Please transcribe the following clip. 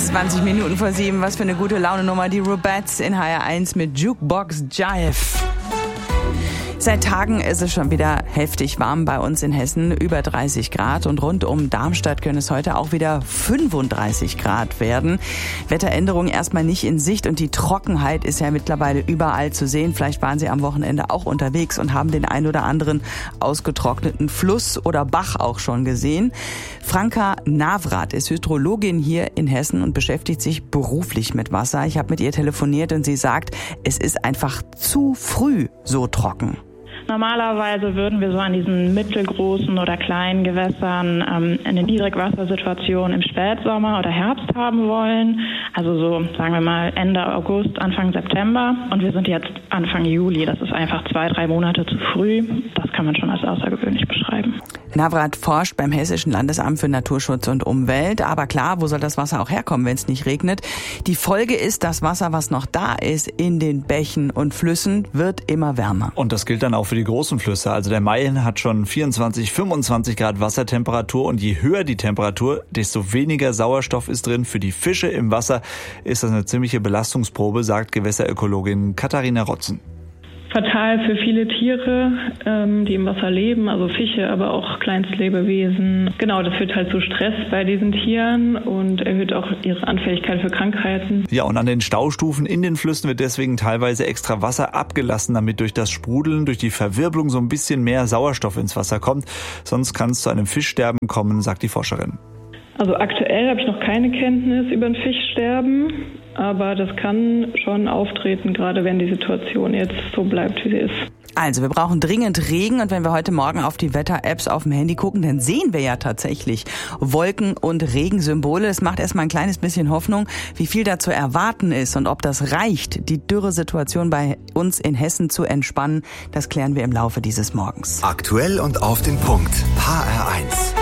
20 Minuten vor 7, was für eine gute Laune-Nummer, die Rubettes in HR1 mit Jukebox Jive. Seit Tagen ist es schon wieder heftig warm bei uns in Hessen, über 30 Grad und rund um Darmstadt können es heute auch wieder 35 Grad werden. Wetteränderungen erstmal nicht in Sicht und die Trockenheit ist ja mittlerweile überall zu sehen. Vielleicht waren Sie am Wochenende auch unterwegs und haben den ein oder anderen ausgetrockneten Fluss oder Bach auch schon gesehen. Franka Navrat ist Hydrologin hier in Hessen und beschäftigt sich beruflich mit Wasser. Ich habe mit ihr telefoniert und sie sagt, es ist einfach zu früh so trocken. Normalerweise würden wir so an diesen mittelgroßen oder kleinen Gewässern eine Niedrigwassersituation im Spätsommer oder Herbst haben wollen. Also so, sagen wir mal, Ende August, Anfang September. Und wir sind jetzt Anfang Juli. Das ist einfach 2-3 Monate zu früh. Das kann man schon als außergewöhnlich beschreiben. Navrat forscht beim Hessischen Landesamt für Naturschutz und Umwelt. Aber klar, wo soll das Wasser auch herkommen, wenn es nicht regnet? Die Folge ist, das Wasser, was noch da ist in den Bächen und Flüssen, wird immer wärmer. Und das gilt dann auch für die großen Flüsse. Also der Main hat schon 24, 25 Grad Wassertemperatur. Und je höher die Temperatur, desto weniger Sauerstoff ist drin. Für die Fische im Wasser ist das eine ziemliche Belastungsprobe, sagt Gewässerökologin Katharina Rotzen. Fatal für viele Tiere, die im Wasser leben, also Fische, aber auch Kleinstlebewesen. Genau, das führt halt zu Stress bei diesen Tieren und erhöht auch ihre Anfälligkeit für Krankheiten. Ja, und an den Staustufen in den Flüssen wird deswegen teilweise extra Wasser abgelassen, damit durch das Sprudeln, durch die Verwirbelung so ein bisschen mehr Sauerstoff ins Wasser kommt. Sonst kann es zu einem Fischsterben kommen, sagt die Forscherin. Also aktuell habe ich noch keine Kenntnis über ein Fischsterben, aber das kann schon auftreten, gerade wenn die Situation jetzt so bleibt, wie sie ist. Also wir brauchen dringend Regen und wenn wir heute Morgen auf die Wetter-Apps auf dem Handy gucken, dann sehen wir ja tatsächlich Wolken- und Regensymbole. Das macht erstmal ein kleines bisschen Hoffnung, wie viel da zu erwarten ist und ob das reicht, die Dürresituation bei uns in Hessen zu entspannen. Das klären wir im Laufe dieses Morgens. Aktuell und auf den Punkt. HR1.